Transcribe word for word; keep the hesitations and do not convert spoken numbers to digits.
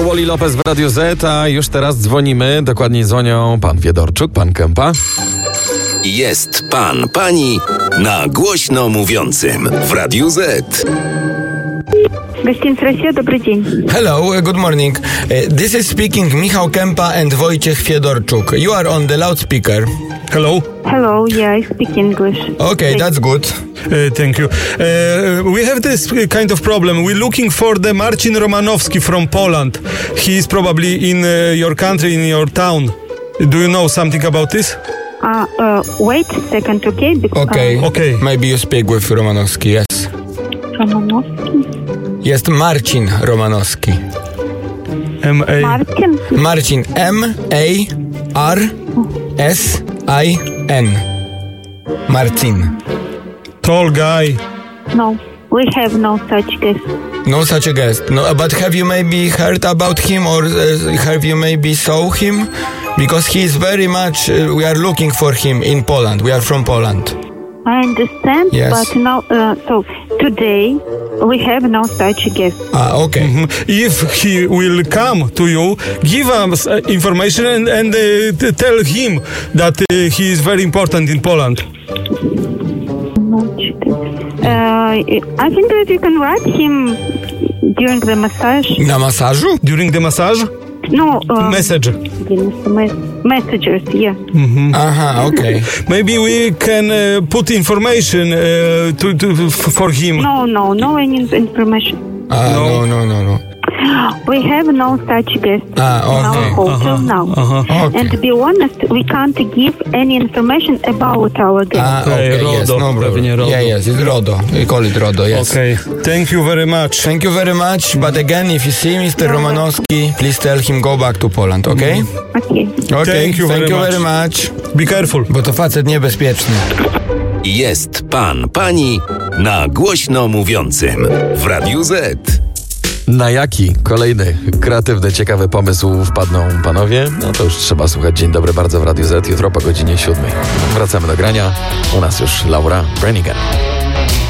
Marco Wally Lopez w Radiu Z, a już teraz dzwonimy, dokładnie dzwonią pan Fiedorczuk, pan Kępa. Jest pan, pani na głośno mówiącym w Radiu Z. Гостиница Россия, добрый день. Hello, uh, good morning. Uh, this is speaking Michał Kępa and Wojciech Fiedorczuk. You are on the loudspeaker. Hello. Hello, yeah, I speak English. Okay, that's good. Uh, thank you. Uh, we have this kind of problem. We're looking for the Marcin Romanowski from Poland. He is probably in uh, your country, in your town. Do you know something about this? Uh, uh, wait a second, okay? Because, Okay. Uh, Okay. Maybe you speak with Romanowski, yes. Romanowski? Jest Marcin Romanowski. M A. Martin? Marcin, M A R S I N. Marcin. Tall guy. No, we have no such guest. No such a guest. No, but have you maybe heard about him or uh, have you maybe saw him? Because he is very much, uh, we are looking for him in Poland. We are from Poland. I understand, Yes. but no, uh, so today we have no such guest. Ah, okay. If he will come to you, give us uh, information and, and uh, t- tell him that uh, he is very important in Poland. Uh, I think that you can write him during the massage. Na masażu? During the massage? No, uh, Message. mes- messages, yeah. Aha, okay. Maybe we can uh, put information uh, to, to, f- for him. No, no, no any information. Ah, no, no, no, no. We have no such guest Ah, in okay. our hotel now. Okay. And to be honest, we can't give any information about our guest. Ah, Okay, okay, yes, Rodo. no problem. Pewnie Rodo. Yeah, yes, it's Rodo. We call it Rodo, yes. Okay. Thank you very much. Thank you very much. But again, if you see Mister Romanowski, please tell him go back to Poland, okay? Okay. Okay, Thank you very very much. much. Be careful. Bo to facet niebezpieczny. Jest pan, pani na głośno mówiącym w Radiu Z. Na jaki kolejny kreatywny, ciekawy pomysł wpadną panowie? No to już trzeba słuchać Dzień Dobry Bardzo w Radiu Z jutro po godzinie siódmej. Wracamy do grania. U nas już Laura Branigan.